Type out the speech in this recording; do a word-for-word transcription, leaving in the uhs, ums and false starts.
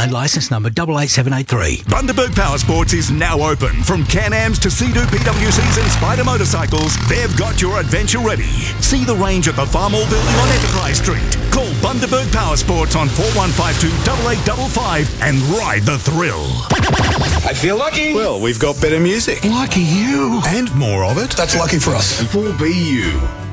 Queensland licence number double eight seven eight three. Bundaberg Power Sports is now open. From Can-Ams to Sea-Doo P W Cs and Spider motorcycles, they've got your adventure ready. See the range at the Farm Hall building on Enterprise Street. Call Bundaberg Power Sports on four one five two, eight eight five five and ride the thrill. I feel lucky. Well, we've got better music. Lucky you. And more of it. That's lucky for us. four B U.